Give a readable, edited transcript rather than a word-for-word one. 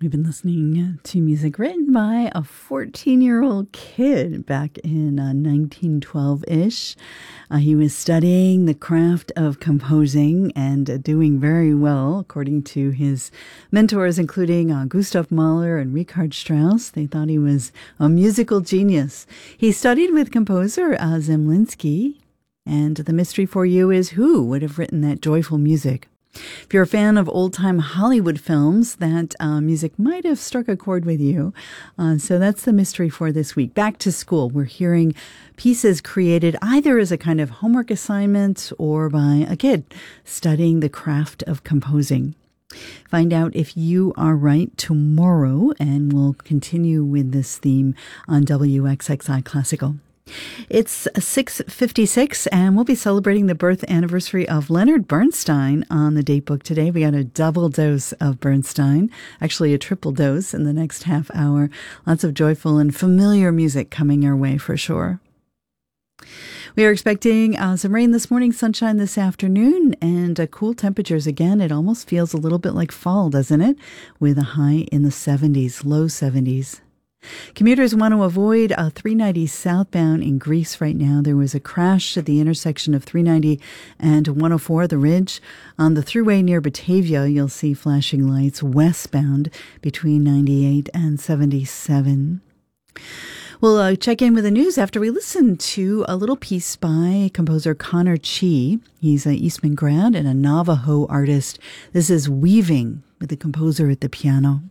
We've been listening to music written by a 14-year-old kid back in 1912-ish. He was studying the craft of composing and doing very well, according to his mentors, including Gustav Mahler and Richard Strauss. They thought he was a musical genius. He studied with composer Zemlinsky, and the mystery for you is who would have written that joyful music. If you're a fan of old-time Hollywood films, that music might have struck a chord with you. So that's the mystery for this week. Back to school. We're hearing pieces created either as a kind of homework assignment or by a kid studying the craft of composing. Find out if you are right tomorrow, and we'll continue with this theme on WXXI Classical. It's 6:56, and we'll be celebrating the birth anniversary of Leonard Bernstein on the date book today. We got a double dose of Bernstein, actually a triple dose in the next half hour. Lots of joyful and familiar music coming our way for sure. We are expecting some rain this morning, sunshine this afternoon, and cool temperatures again. It almost feels a little bit like fall, doesn't it? With a high in the 70s, low 70s. Commuters want to avoid 390 southbound in Greece right now. There was a crash at the intersection of 390 and 104, the Ridge. On the thruway near Batavia, you'll see flashing lights westbound between 98 and 77. We'll check in with the news after we listen to a little piece by composer Connor Chi. He's an Eastman grad and a Navajo artist. This is Weaving with the composer at the piano.